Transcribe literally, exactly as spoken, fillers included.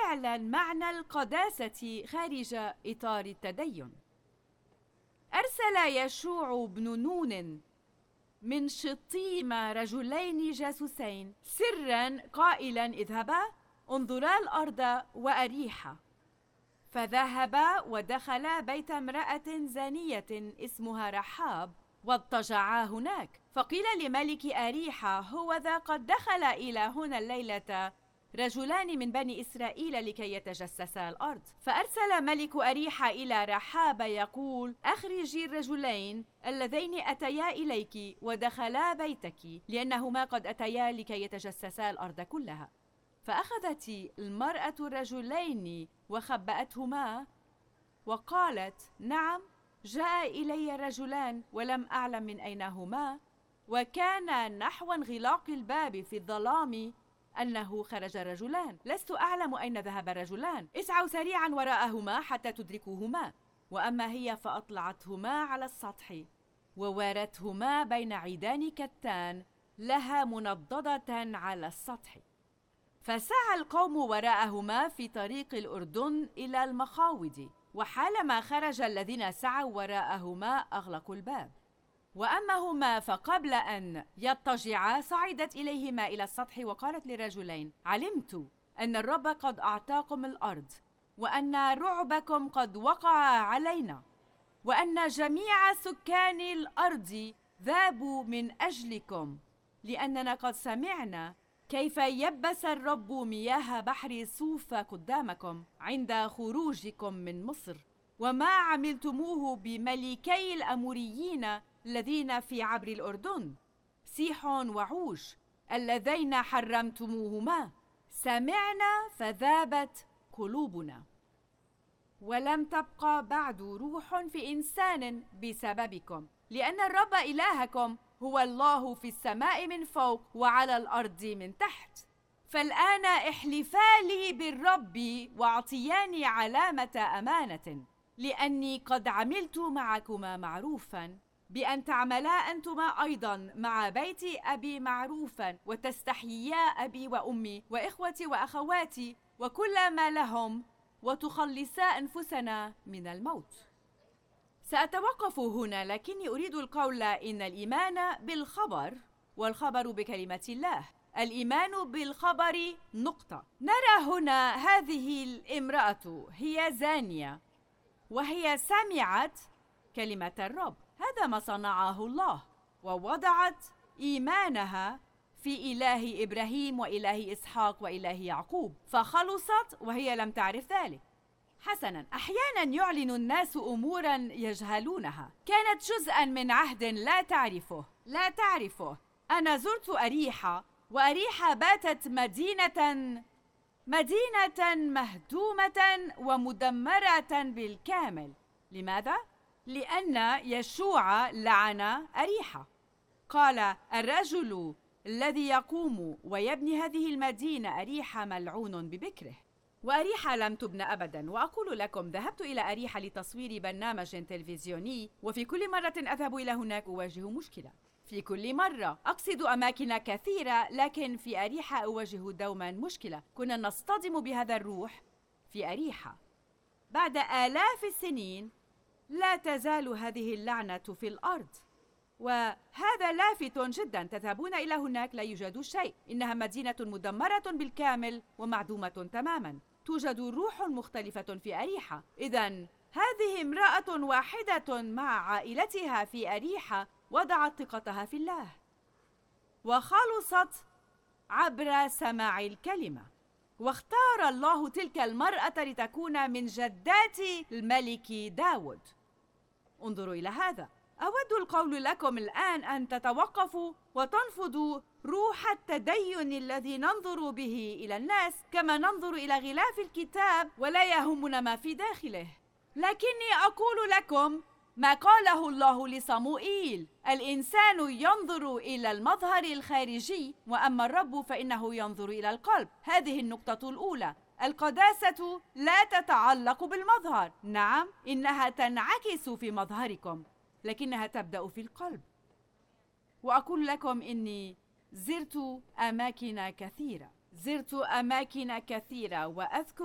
فعلا معنى القداسة خارج إطار التدين. أرسل يشوع بن نون من شطيم رجلين جاسوسين سرا قائلا: اذهبا انظرا الأرض وأريحا. فذهبا ودخلا بيت امرأة زانية اسمها رحاب واضطجعا هناك. فقيل لملك أريحا: هوذا قد دخل إلى هنا الليلة رجلان من بني إسرائيل لكي يتجسسا الأرض. فأرسل ملك أريحا إلى رحاب يقول: أخرجي الرجلين اللذين أتيا إليك ودخلا بيتك، لأنهما قد أتيا لكي يتجسسا الأرض كلها. فأخذت المرأة الرجلين وخبأتهما وقالت: نعم، جاء إلي رجلان ولم أعلم من أين هما، وكان نحو انغلاق الباب في الظلام أنه خرج رجلان، لست أعلم أين ذهب الرجلان، اسعوا سريعا وراءهما حتى تدركوهما. وأما هي فأطلعتهما على السطح ووارتهما بين عيدان كتان لها منضدة على السطح. فسعى القوم وراءهما في طريق الأردن إلى المخاوض، وحالما خرج الذين سعوا وراءهما أغلقوا الباب. وأما هما فقبل أن يضطجعا صعدت إليهما إلى السطح وقالت للرجلين: علمت أن الرب قد أعطاكم الأرض، وأن رعبكم قد وقع علينا، وأن جميع سكان الأرض ذابوا من أجلكم، لأننا قد سمعنا كيف يبس الرب مياه بحر صوف قدامكم عند خروجكم من مصر، وما عملتموه بملكي الأموريين الذين في عبر الأردن، سيحون وعوش، اللذين حرمتموهما. سمعنا فذابت قلوبنا، ولم تبقى بعد روح في إنسان بسببكم، لأن الرب إلهكم هو الله في السماء من فوق وعلى الأرض من تحت. فالآن احلفا لي بالرب واعطياني علامة أمانة، لأني قد عملت معكما معروفا، بأن تعملا أنتما أيضا مع بيت أبي معروفا، وتستحييا أبي وأمي وإخوتي وأخواتي وكل ما لهم، وتخلصا أنفسنا من الموت. سأتوقف هنا، لكني أريد القول إن الإيمان بالخبر والخبر بكلمة الله. الإيمان بالخبر نقطة. نرى هنا هذه الامرأة هي زانية، وهي سمعت كلمة الرب، هذا ما صنعه الله، ووضعت إيمانها في إله إبراهيم وإله إسحاق وإله يعقوب، فخلصت وهي لم تعرف ذلك. حسناً، أحياناً يعلن الناس أموراً يجهلونها، كانت جزءاً من عهد لا تعرفه لا تعرفه أنا زرت أريحا، وأريحا باتت مدينة مدينة مهدومة ومدمرة بالكامل. لماذا؟ لأن يشوع لعن أريحا، قال: الرجل الذي يقوم ويبني هذه المدينة أريحا ملعون ببكره. وأريحا لم تبن أبداً. وأقول لكم، ذهبت إلى أريحا لتصوير برنامج تلفزيوني، وفي كل مرة أذهب إلى هناك أواجه مشكلة. في كل مرة أقصد أماكن كثيرة، لكن في أريحا أواجه دوماً مشكلة. كنا نصطدم بهذا الروح في أريحا. بعد آلاف السنين لا تزال هذه اللعنة في الأرض، وهذا لافت جدا. تذهبون إلى هناك لا يوجد شيء، إنها مدينة مدمرة بالكامل ومعدومة تماما. توجد روح مختلفة في أريحا. إذن هذه امرأة واحدة مع عائلتها في أريحا وضعت ثقتها في الله وخلصت عبر سماع الكلمة، واختار الله تلك المرأة لتكون من جدات الملك داود. انظروا إلى هذا. أود القول لكم الآن أن تتوقفوا وتنفضوا روح التدين الذي ننظر به إلى الناس كما ننظر إلى غلاف الكتاب ولا يهمنا ما في داخله. لكني أقول لكم ما قاله الله لصموئيل: الإنسان ينظر إلى المظهر الخارجي، وأما الرب فإنه ينظر إلى القلب. هذه النقطة الأولى. القداسة لا تتعلق بالمظهر، نعم إنها تنعكس في مظهركم، لكنها تبدأ في القلب. وأقول لكم إني زرت أماكن كثيرة زرت أماكن كثيرة وأذكر